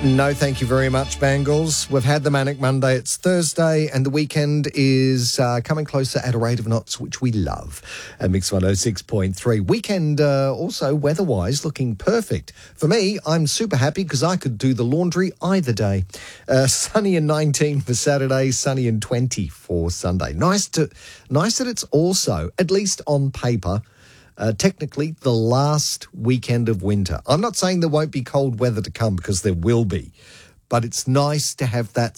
No, thank you very much, Bangles. We've had the Manic Monday. It's Thursday, and the weekend is coming closer at a rate of knots, which we love. At Mix 106.3. Weekend also, weather-wise, looking perfect. For me, I'm super happy because I could do the laundry either day. Sunny and 19 for Saturday, sunny and 20 for Sunday. Nice that it's also, at least on paper, technically the last weekend of winter. I'm not saying there won't be cold weather to come, because there will be, but it's nice to have that